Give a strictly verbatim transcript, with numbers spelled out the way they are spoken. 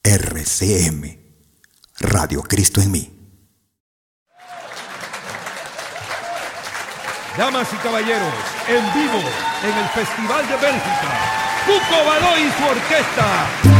R C M, Radio Cristo en mí. Damas y caballeros, en vivo en el Festival de Bélgica, Cuco Baló y su orquesta.